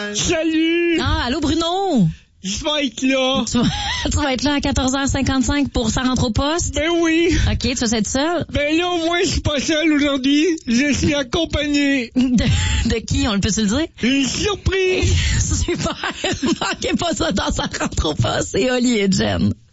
Salut! Ah, allô Bruno? Je vais être là. Tu vas être là à 14h55 pour ça rentre au poste? Ben oui. OK, tu vas être seul? Ben là, au moins, je suis pas seul aujourd'hui. Je suis accompagné. De qui? On le peut se le dire? Une surprise! Super! Manquez pas ça dans ça rentre au poste. C'est Oli et Jen.